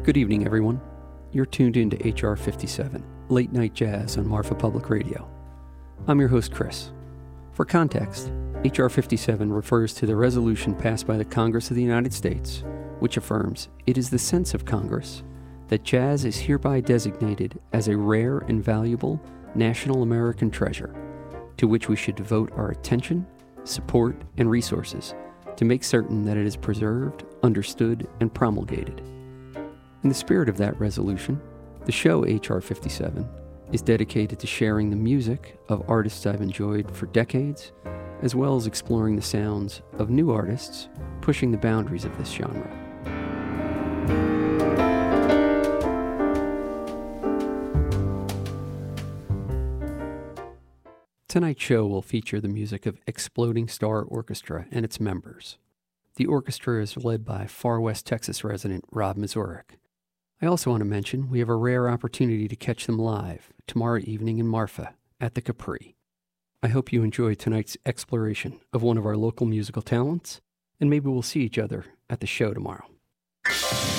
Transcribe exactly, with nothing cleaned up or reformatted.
Good evening, everyone. You're tuned in to H R fifty-seven, Late Night Jazz on Marfa Public Radio. I'm your host, Chris. For context, H R fifty-seven refers to the resolution passed by the Congress of the United States, which affirms it is the sense of Congress that jazz is hereby designated as a rare and valuable national American treasure, to which we should devote our attention, support, and resources to make certain that it is preserved, understood, and promulgated. In the spirit of that resolution, the show H R fifty-seven is dedicated to sharing the music of artists I've enjoyed for decades, as well as exploring the sounds of new artists pushing the boundaries of this genre. Tonight's show will feature the music of Exploding Star Orchestra and its members. The orchestra is led by Far West Texas resident Rob Mazurek. I also want to mention we have a rare opportunity to catch them live tomorrow evening in Marfa at the Capri. I hope you enjoy tonight's exploration of one of our local musical talents, and maybe we'll see each other at the show tomorrow.